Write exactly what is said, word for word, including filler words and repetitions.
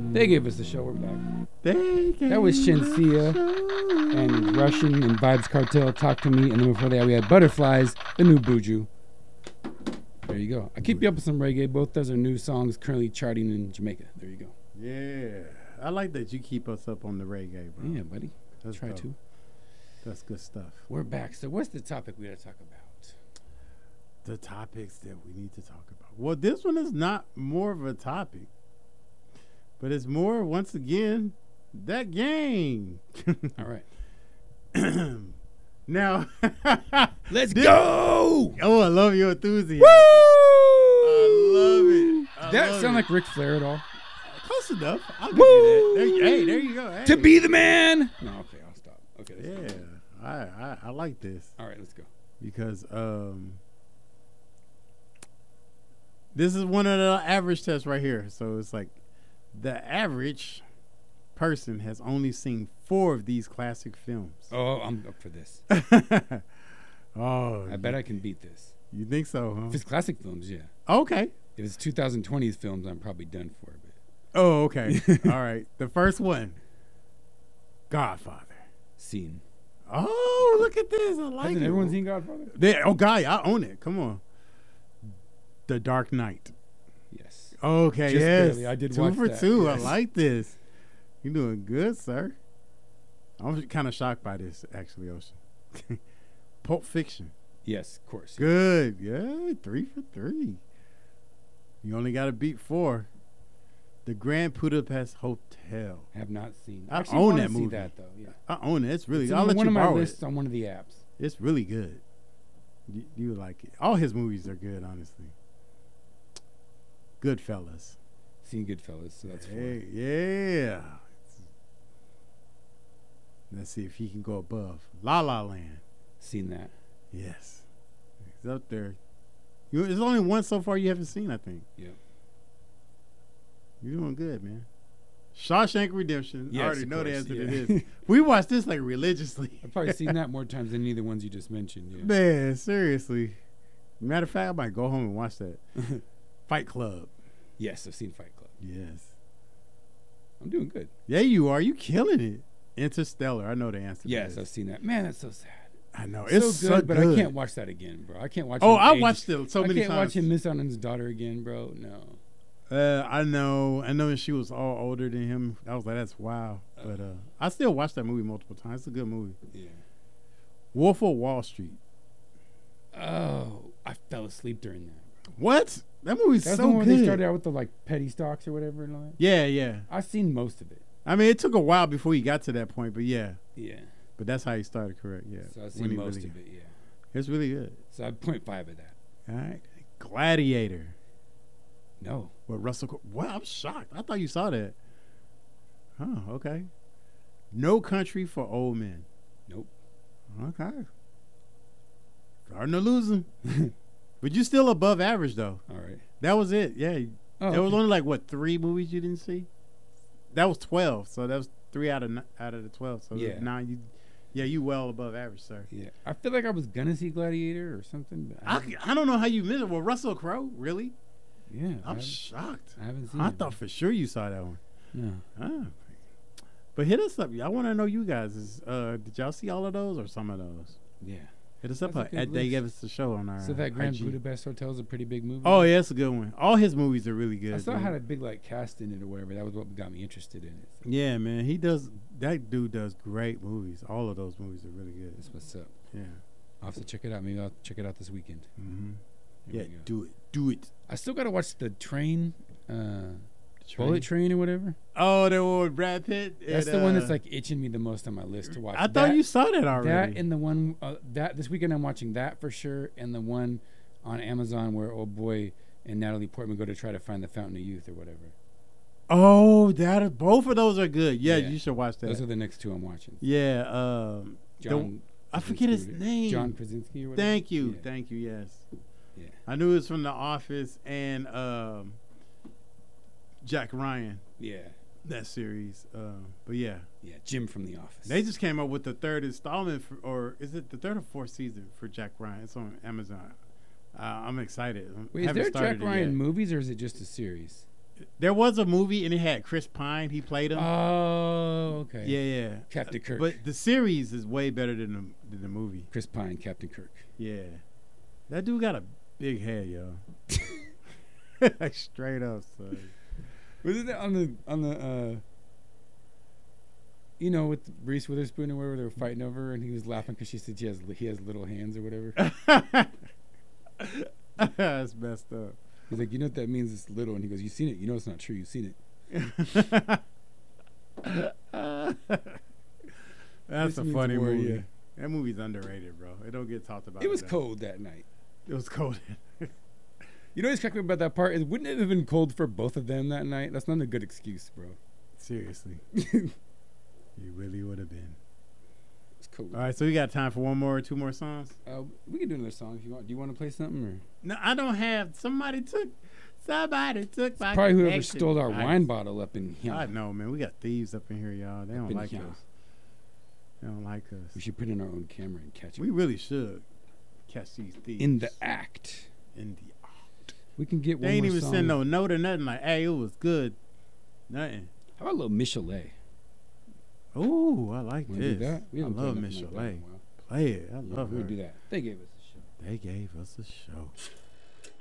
They gave us the show. We're back. They gave That was Shensia and Russian and Vibes Cartel, Talk to Me. And then before that, we had Butterflies, the new Buju. There you go. I keep you up with some reggae. Both those are new songs currently charting in Jamaica. There you go. Yeah. I like that you keep us up on the reggae, bro. Yeah, buddy. That's Try dope. to. That's good stuff. We're back. So what's the topic we got to talk about? The topics that we need to talk about. Well, this one is not more of a topic, but it's more, once again, that game. All right. Now, let's this, go. Oh, I love your enthusiasm. Woo! I love it. I Does that love sound it. like Ric Flair at all? Close enough. I'll give Woo! you that. There you, hey, there you go. Hey. To be the man. No, okay, I'll stop. Okay. Yeah, I, I I like this. All right, let's go. Because um, this is one of the average tests right here. So it's like the average person has only seen four of these classic films. Oh, I'm up for this. Oh, I bet I can beat this. You think so, huh? If it's classic films, yeah. Okay. If it's twenty twenties films, I'm probably done for. But Oh, okay. All right. The first one, Godfather. Scene. Oh, look at this. I like Hasn't it. everyone seen Godfather? They, oh, God, I own it. Come on. The Dark Knight. Yes. Okay, Just yes. barely. I did two watch for that, two. yes. I like this. You're doing good, sir. I'm kind of shocked by this, actually, Ocean. Pulp Fiction. Yes, of course. Good. Yeah, three for three. You only got to beat four. The Grand Budapest Hotel. Have not seen. I Actually, own wanna that see movie. that though. Yeah. I own it. It's really. It's I'll in let one you of my borrow lists it. on one of the apps. It's really good. You, you like it. All his movies are good, honestly. Goodfellas. Seen Goodfellas, so that's four. Hey, yeah. Let's see if he can go above. La La Land. Seen that. Yes. He's up there. You, there's only one so far you haven't seen, I think. Yeah. You're doing good, man. Shawshank Redemption. Yes, I already of know the course, answer yeah. to this. We watched this like religiously. I've probably seen that more times than any of the ones you just mentioned. Yeah. Man, seriously. Matter of fact, I might go home and watch that. Fight Club. Yes, I've seen Fight Club. Yes. I'm doing good. Yeah, you are. You killing it. Interstellar. I know the answer. Yes, to this. I've seen that. Man, that's so sad. I know. So It's good, so but good. I can't watch that again, bro. I can't watch. Oh, him I age- watched it so many I can't times. watch him miss out on his daughter again, bro. No. Uh, I know. I know when she was all older than him. I was like, that's wow. But uh, I still watched that movie multiple times. It's a good movie. Yeah. Wolf of Wall Street. Oh, I fell asleep during that. What? That movie's That's so the one where good. they started out with the like petty stocks or whatever and all that. Yeah, yeah. I've seen most of it. I mean, it took a while before he got to that point, but yeah. Yeah. But that's how he started, correct? Yeah. So I've When seen he most really- of it. Yeah. It's really good. So I point five of that. All right. Gladiator. No. With Russell. Co- wow, I'm shocked. I thought you saw that. Oh, okay. No Country for Old Men. Nope. Okay. Starting to losing. But you still above average, though. All right. That was it. Yeah. Oh, There was okay. only like, what, three movies you didn't see? That was twelve. So that was three out of ni- out of the twelve. So Yeah. now you, yeah, you well above average, sir. Yeah. I feel like I was gonna see Gladiator or something. But I, I, haven't- I don't know how you missed it. Well, Russell Crowe, really? yeah. I I'm haven't, shocked. I haven't seen I it. thought for sure you saw that one. No. Ah. But hit us up. I want to know you guys. Is, uh, did y'all see all of those or some of those? Yeah. Hit us up That's a at good They list. Gave Us the Show on our So that Grand I G. Budapest Hotel is a pretty big movie. Oh, yeah, it's a good one. All his movies are really good. I saw dude. it had a big like cast in it or whatever. That was what got me interested in it. So Yeah, man. He does. That dude does great movies. All of those movies are really good. that's what's up. Yeah. I'll have to check it out. Maybe I'll check it out this weekend. Mm-hmm. There Yeah, we go. do it. Do it. I still gotta watch the train, uh, Train. Bullet Train or whatever. Oh, the one with Brad Pitt. That's and, the one uh, that's like itching me the most on my list to watch. I thought That- you saw that already. That and the one uh, that this weekend I'm watching that for sure, and the one on Amazon where old boy and Natalie Portman go to try to find the Fountain of Youth or whatever. oh, that both of those are good. Yeah, Yeah. you should watch that. Those are the next two I'm watching. yeah. Um, John, I forget his Krasinski- name. John Krasinski or whatever. Thank you. Yeah. Thank you. Yes. Yeah. I knew it was from The Office and um, Jack Ryan. Yeah. That series. Um, but yeah, Yeah. Jim from The Office. they just came up with the third installment, for, or is it the third or fourth season for Jack Ryan? It's on Amazon. Uh, I'm excited. I Wait, is haven't there started Jack it Ryan yet. movies or is it just a series? There was a movie and it had Chris Pine. He played him. Oh, okay. Yeah, yeah. Captain Kirk. But the series is way better than the than the movie. Chris Pine, Captain Kirk. Yeah, that dude got a big head, yo. Like straight up, son. Wasn't that on the on the uh you know, with Reese Witherspoon or whatever they were fighting over her, and he was laughing because she said she has he has little hands or whatever. That's messed up. He's like, you know what that means? It's little, and he goes, "You seen it? You know it's not true. You seen it." That's This a means funny war, movie. yeah. That movie's underrated, bro. It don't get talked about. It was enough. cold that night. It was cold. You know what's cracking me about that part is, wouldn't it have been cold for both of them that night? That's not a good excuse, bro. Seriously, you really would have been. It's cold. All right, so we got time for one more, or two more songs. Uh, we can do another song if you want. Do you want to play something or? No, I don't have. Somebody took. Somebody took my. Probably whoever connection. stole our I, wine bottle up in here. I know, man. We got thieves up in here, y'all. They don't in like here. us. They don't like us. We should put in our own camera and catch We it. really should catch these thieves In the act. In the act. We can get They one ain't more even song. send no note or nothing. Like, hey, it was good. Nothing. How about a little Michelet? Ooh, I like Wanna this. do that? We I haven't played love nothing like that in Michelet. a while. Play it. I Yeah, love we'll her. do that. They gave us a show. They gave us a show.